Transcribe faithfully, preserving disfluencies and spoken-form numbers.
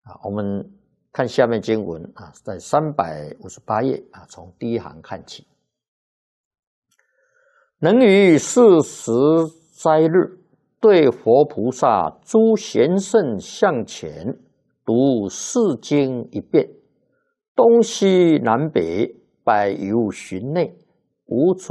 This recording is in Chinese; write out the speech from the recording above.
啊，我们看下面经文啊，在三百五十八页啊，从第一行看起。能于四时斋日，对佛菩萨诸贤圣像前，读四经一遍，东西南北百由旬内，无出